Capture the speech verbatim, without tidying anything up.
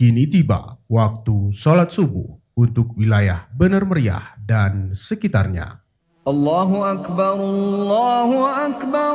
Kini tiba waktu sholat subuh untuk wilayah Bener Meriah dan sekitarnya. Allahu Akbar, Allahu Akbar.